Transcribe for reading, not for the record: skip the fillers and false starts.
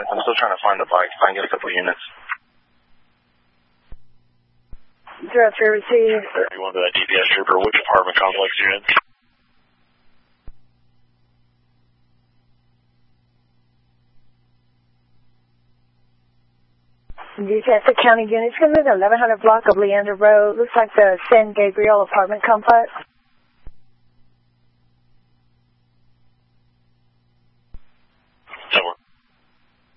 I'm still trying to find the bike. If I can get a couple units. 03 received. You want that DPS trooper? Which apartment complex you're in? Detective County units, going to the 1100 block of Leander Road. Looks like the San Gabriel apartment complex.